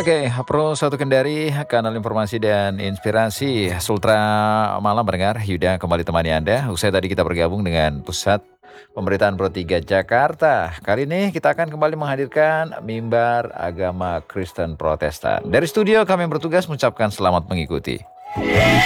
Oke, Pro Satu Kendari, kanal informasi dan inspirasi. Sultra malam mendengar, Yuda kembali temani Anda. Usai tadi kita bergabung dengan Pusat Pemberitaan Pro 3 Jakarta. Kali ini kita akan kembali menghadirkan mimbar agama Kristen Protestan. Dari studio kami bertugas mengucapkan selamat mengikuti.